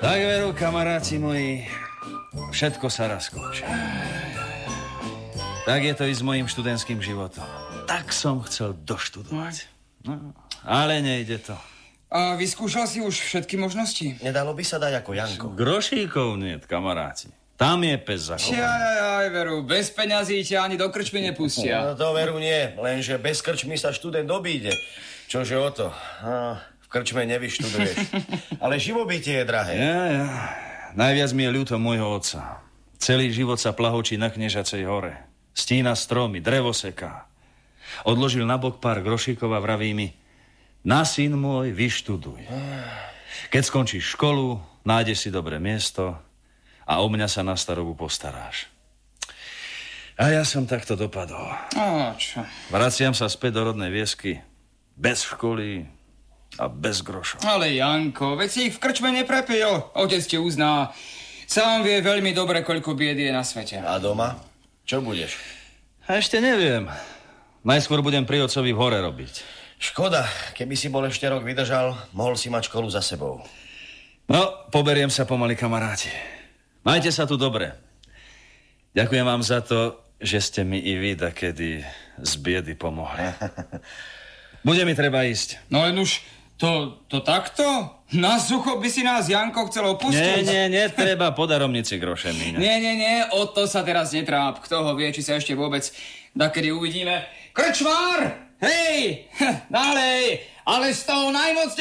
Tak veru, kamaráci moji, všetko sa raz končí. Tak je to i s mojím študentským životom. Tak som chcel doštudovať. No, ale nejde to. A vyskúšal si už všetky možnosti? Nedalo by sa dať ako Janko. Grošíkov niet, kamaráci. Tam je pes zachovaný. Aj, veru, bez peňazí ťa ani do krčmy nepustia. No to veru nie, lenže bez krčmy sa študent obíde. Čože o to? V krčme nevyštuduješ. Ale živobytie je drahé. Ja. Najviac mi je ľúto môjho otca. Celý život sa plahočí na Knežacej hore. Stína stromy, drevo seká. Odložil nabok pár grošíkov a vraví mi: na syn môj, vyštuduj. Keď skončíš školu, nájdeš si dobré miesto a o mňa sa na starobu postaráš. A ja som takto dopadol. Čo? Vraciam sa späť do rodnej viesky bez školy a bez grošov. Ale Janko, veď si ich v krčme neprepil. Otec ti uzná. Sám vie veľmi dobre, koľko biedy je na svete. A doma? Čo budeš? A ešte neviem. Najskôr budem pri otcovi v hore robiť. Škoda, keby si bol ešte rok vydržal, mohol si mať školu za sebou. No, poberiem sa pomaly, kamaráti. Majte sa tu dobre. Ďakujem vám za to, že ste mi i vy dakedy z biedy pomohli. Bude mi treba ísť. No len už to takto? Na sucho by si nás, Janko, chcel opustiť? Nie, treba po daromnici groše míňať. Nie, o to sa teraz netráp. Kto ho vie, či sa ešte vôbec dakedy uvidíme. Krčmár! Hej! Nálej! Ale s tou najmocnejšou